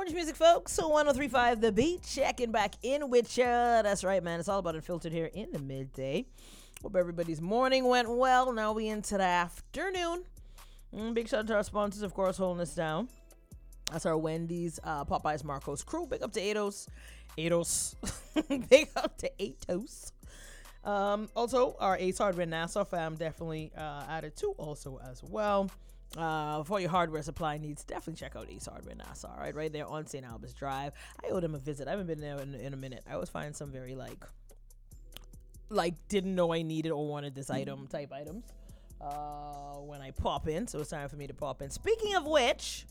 Orange Music, folks. So 103.5 The Beat, checking back in with ya. That's right, man. It's all about Unfiltered here in the midday. Hope everybody's morning went well. Now we into the afternoon. Big shout out to our sponsors, of course, holding us down. That's our Wendy's, Popeyes, Marcos crew. Big up to Ados. Big up to Atos. Also, our Ace Hardware Nassau fam definitely added to also as well. For your hardware supply needs, definitely check out Ace Hardware Nassau, right there on St. Albans Drive. I owe them a visit. I haven't been there in a minute. I always find some very like didn't know I needed or wanted this item type items when I pop in. So it's time for me to pop in. Speaking of which,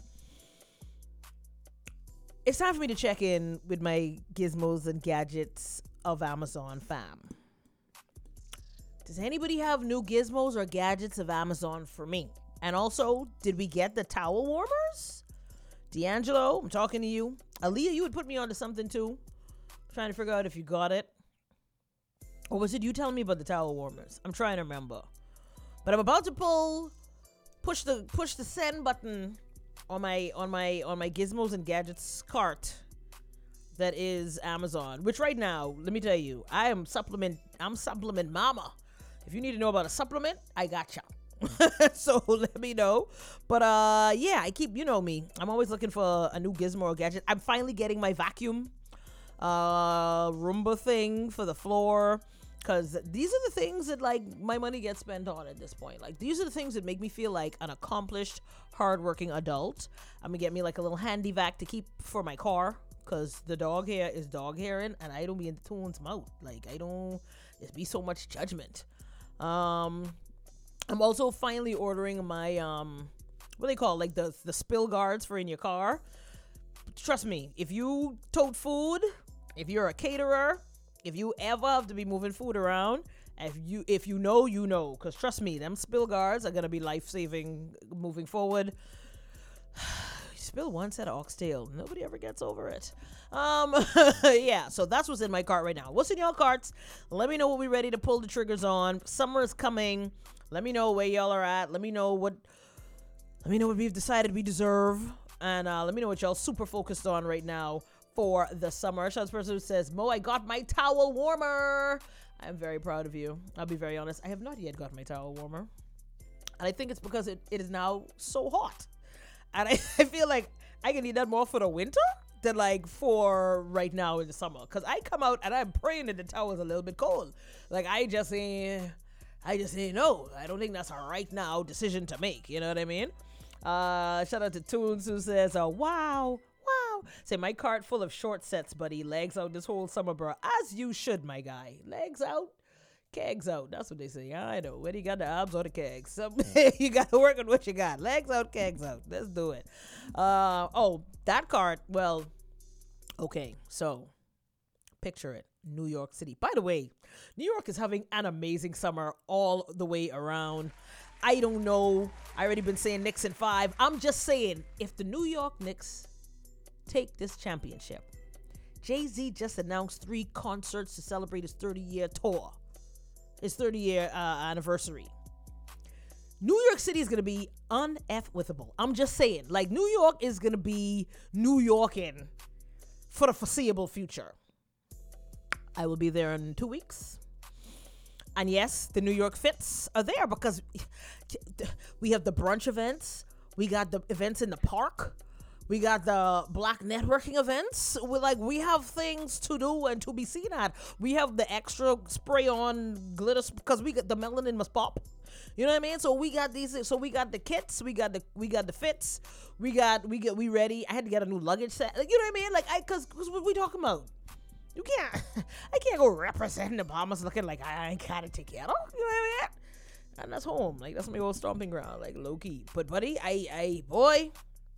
it's time for me to check in with my gizmos and gadgets of Amazon fam. Does anybody have new gizmos or gadgets of Amazon for me? And also, did we get the towel warmers? D'Angelo, I'm talking to you. Aaliyah, you would put me onto something too. I'm trying to figure out if you got it. Or was it you telling me about the towel warmers? I'm trying to remember. But I'm about to push the send button on my gizmos and gadgets cart that is Amazon. Which right now, let me tell you, I'm supplement mama. If you need to know about a supplement, I gotcha. So let me know. But yeah, I keep, you know me, I'm always looking for a new gizmo or gadget. I'm finally getting my vacuum Roomba thing for the floor, because these are the things that like my money gets spent on at this point. Like these are the things that make me feel like an accomplished, hardworking adult. I'm gonna get me like a little handy vac to keep for my car, because the dog hair is dog hairing and I don't be in the tune's mouth. Like I don't, there's be so much judgment. I'm also finally ordering my what they call like the spill guards for in your car. Trust me, if you tote food, if you're a caterer, if you ever have to be moving food around, if you know, because trust me, them spill guards are gonna be life-saving moving forward. Spill one set of oxtail, nobody ever gets over it. Yeah, so that's what's in my cart right now. What's in your carts? Let me know what we're ready to pull the triggers on. Summer is coming. Let me know where y'all are at. Let me know what we've decided we deserve. And let me know what y'all super focused on right now for the summer. Shout out to the person who says, Mo, I got my towel warmer. I'm very proud of you. I'll be very honest. I have not yet got my towel warmer. And I think it's because it is now so hot. And I feel like I can need that more for the winter than like for right now in the summer. Because I come out and I'm praying that the towel's a little bit cold. Like I just say no. I don't think that's a right now decision to make. You know what I mean? Shout out to Toons who says, wow. Say, my cart full of short sets, buddy. Legs out this whole summer, bro. As you should, my guy. Legs out, kegs out. That's what they say. I know. Whether you got the abs or the kegs. So, you got to work on what you got. Legs out, kegs out. Let's do it. Oh, that cart. Well, okay. So, picture it. New York City. By the way, New York is having an amazing summer all the way around. I don't know. I already been saying Knicks in 5. I'm just saying, if the New York Knicks take this championship, Jay-Z just announced 3 concerts to celebrate his 30-year tour. His 30-year anniversary. New York City is going to be un-F-withable. I'm just saying. Like, New York is going to be New Yorkin' for the foreseeable future. I will be there in 2 weeks. And yes, the New York Fits are there because we have the brunch events. We got the events in the park. We got the Black networking events. We have things to do and to be seen at. We have the extra spray on glitter because we got the melanin must pop. You know what I mean? So we got these. So we got the kits. We got the fits. We ready. I had to get a new luggage set. Like, you know what I mean? Like because what we talking about? I can't go representing the Bahamas looking like I ain't got it together. You know what I mean? And that's home. Like, that's my old stomping ground, like, low-key. But, buddy, boy,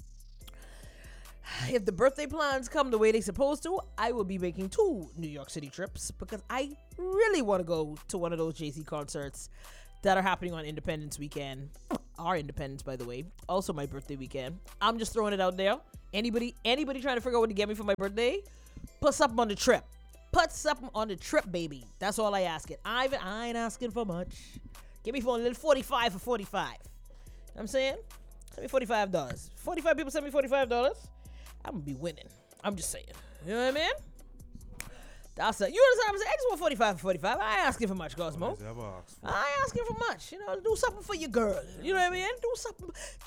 if the birthday plans come the way they supposed to, I will be making 2 New York City trips because I really want to go to one of those Jay-Z concerts that are happening on Independence Weekend. Our Independence, by the way. Also my birthday weekend. I'm just throwing it out there. Anybody trying to figure out what to get me for my birthday? Put something on the trip. Put something on the trip, baby. That's all I ask it. I ain't asking for much. Give me for a little 45 for 45. You know what I'm saying? Send me $45. 45 people send me $45. I'm gonna be winning. I'm just saying. You know what I mean? That's it. You understand what I'm saying? I just want 45 for 45. I ain't asking for much, Cosmo. I ain't asking for much. You know, do something for your girl. You know what I mean? Do something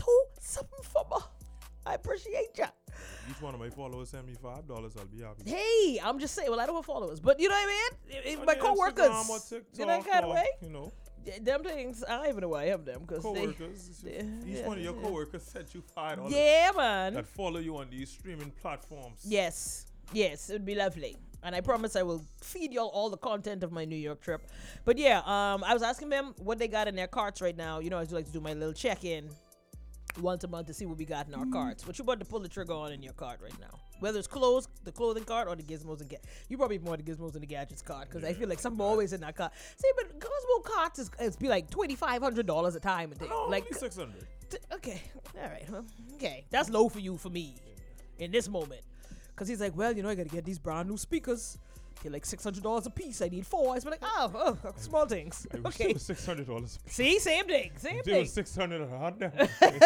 for me. I appreciate ya. Each one of my followers send me $5. I'll be happy. Hey, I'm just saying. Well, I don't have followers, but you know what I mean? My coworkers. You know that kind of way? You know. Yeah, them things, I don't even know why I have them. Coworkers. Each one of your coworkers sent you $5. Yeah, man. That follow you on these streaming platforms. Yes, it would be lovely. And I promise I will feed y'all all the content of my New York trip. But yeah, I was asking them what they got in their carts right now. You know, I do like to do my little check-in once a month to see what we got in our carts. What you about to pull the trigger on in your cart right now? Whether it's clothes, the clothing cart, or the gizmos and gadgets. You probably more the gizmos and the gadgets cart because I feel like something always in that cart. See, but Cosmo carts is be like $2,500 a time a day. No, like only $600. Okay, all right, huh? Okay, that's low for you, for me, in this moment. Because he's like, well, you know, I got to get these brand new speakers. They're like $600 a piece. I need 4. I was like, oh, small things. I wish Okay. it was $600 a piece. See, same thing. It was $600 a hot damn.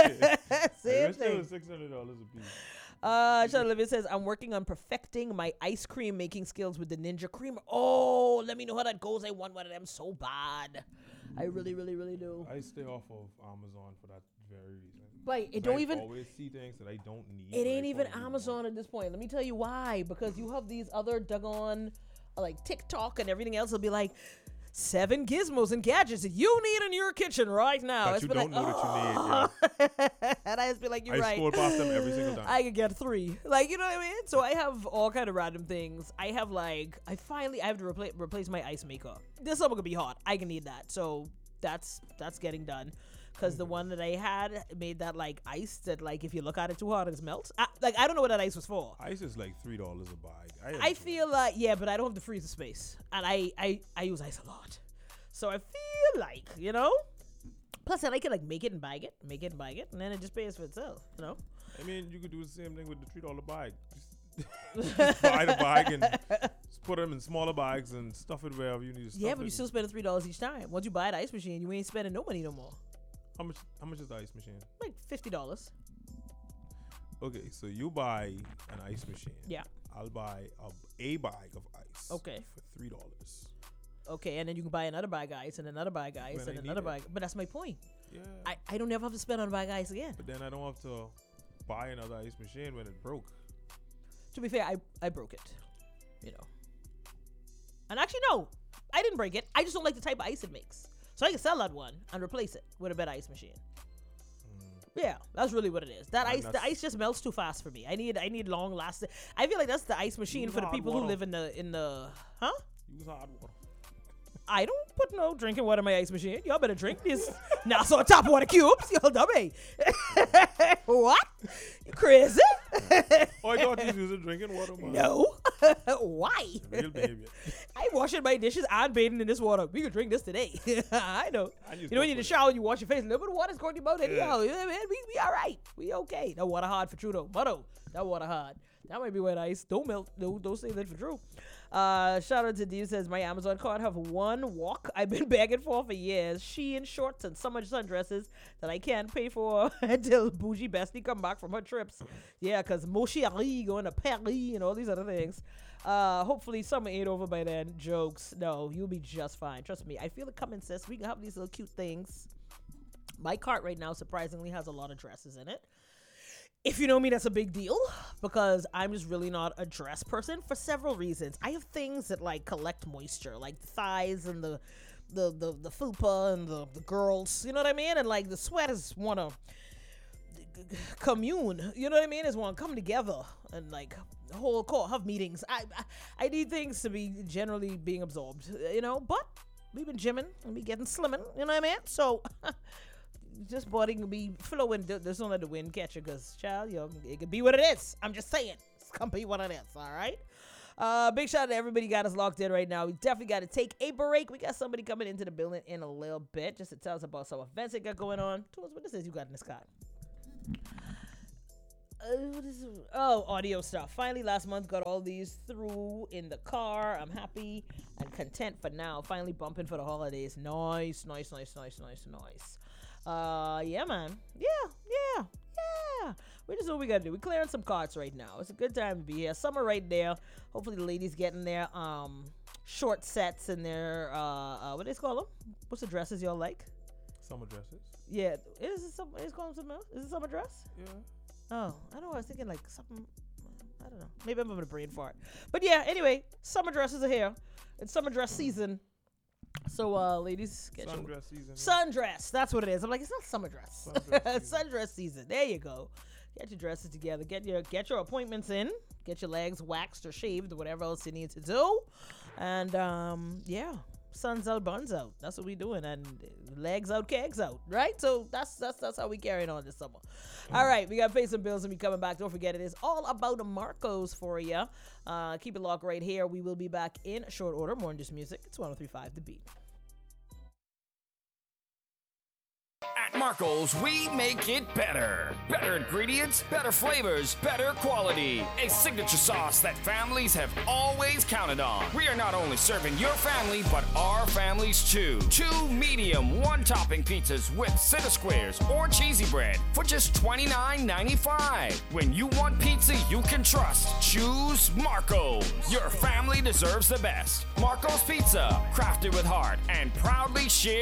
Same It thing. was $600 a piece. Sean Olivia says, I'm working on perfecting my ice cream making skills with the Ninja Creamer. Oh, let me know how that goes. I want one of them so bad. I really, really, really do. I stay off of Amazon for that very reason. Like, it don't even... I always see things that I don't need. It ain't even Amazon at this point. Let me tell you why. Because you have these other doggone, like TikTok and everything else will be like, 7 gizmos and gadgets that you need in your kitchen right now. That you don't know that you need, yeah. And I just be like, you're I right. scroll past them every single time. I could get 3. Like, you know what I mean? So I have all kind of random things. I have like, I have to replace my ice maker. This summer could be hot. I can need that. So that's getting done. Because the one that I had made that like ice that like if you look at it too hard it melts. I don't know what that ice was for. Ice is like $3 a bag. I feel like but I don't have the freezer space, and I use ice a lot, so I feel like, you know. Plus, then I can like make it and bag it, and then it just pays for itself, you know. I mean, you could do the same thing with the $3 bag. Just buy the bag and just put them in smaller bags and stuff it wherever you need to stuff it. Yeah, but you still spend $3 each time. Once you buy the ice machine, you ain't spending no money no more. How much is the ice machine? Like $50. Okay, so you buy an ice machine. Yeah. I'll buy a bag of ice. Okay. For $3. Okay, and then you can buy another bag of ice and another bag of ice When and I another need bag. But that's my point. Yeah. I don't ever have to spend on a bag of ice again. But then I don't have to buy another ice machine when it broke. To be fair, I broke it, you know. And actually, no, I didn't break it. I just don't like the type of ice it makes. So I can sell that one and replace it with a better ice machine. Yeah, that's really what it is. The ice just melts too fast for me. I need long lasting. I feel like that's the ice machine for the people who live in the huh? Use hot water. I don't put no drinking water in my ice machine. Y'all better drink this Nassau tap water cubes. Y'all dummy. What? You crazy? Oh, I thought you was using drinking water, man. No. Why? Real baby. I washing my dishes and bathing in this water. We could drink this today. I know. You know, when you in the shower, you wash your face. A little bit of water's going to your mouth anyhow. Yeah, man. We all right. We okay. That water hard for true though. Motto, that water hard. That might be wet ice. Don't melt. Don't say that for true. Shout out to Dee says my Amazon cart have one walk I've been begging for years. Shein shorts and summer sundresses that I can't pay for until Bougie Bestie come back from her trips. Yeah, because Mochiari going to Paris and all these other things. Hopefully summer ain't over by then. Jokes. No, you'll be just fine. Trust me. I feel it coming, sis. We can have these little cute things. My cart right now surprisingly has a lot of dresses in it. If you know me, that's a big deal because I'm just really not a dress person for several reasons. I have things that like collect moisture, like the thighs and the fupa and the girls, you know what I mean? And like the sweaters want to commune, you know what I mean? Is want to come together and like the whole call, have meetings. I need things to be generally being absorbed, you know, but we've been gymming and we getting slimming, you know what I mean? So just body can be flowing. There's don't let the wind catch you because, child, it could be what it is. I'm just saying. It's going to be what it is, all right? Big shout out to everybody got us locked in right now. We definitely got to take a break. We got somebody coming into the building in a little bit just to tell us about some events they got going on. Tell us what this is you got in this car. Audio stuff. Finally, last month, got all these through in the car. I'm happy and content for now. Finally bumping for the holidays. Nice. Yeah, man. Yeah. Yeah, we just do what we gotta do. We're clearing some carts right now. It's a good time to be here. Summer right there. Hopefully the ladies getting their short sets and their what do they call them? What's the dresses y'all like? Summer dresses. Yeah, is it some? Is called something else? Is it summer dress? Yeah. Oh, I don't know. I was thinking like something. I don't know. Maybe I'm having a brain fart. But yeah, anyway, summer dresses are here. It's summer dress season. So, ladies, get your Sundress season. sundress. That's what it is. I'm like, it's not summer dress. Sundress season. Sundress season. There you go. Get your dresses together. Get your appointments in. Get your legs waxed or shaved or whatever else you need to do. And yeah, sun's out, buns out. That's what we doing. And legs out, kegs out. Right? So that's how we carrying on this summer. All right, we got to pay some bills and we coming back. Don't forget, it is all about Marcos for you. Keep it locked right here. We will be back in short order. More than just music. It's 103.5 The Beat. At Marco's, we make it better. Better ingredients, better flavors, better quality. A signature sauce that families have always counted on. We are not only serving your family, but our families too. 2 medium, 1-topping pizzas with center squares or cheesy bread for just $29.95. When you want pizza you can trust, choose Marco's. Your family deserves the best. Marco's Pizza, crafted with heart and proudly shared.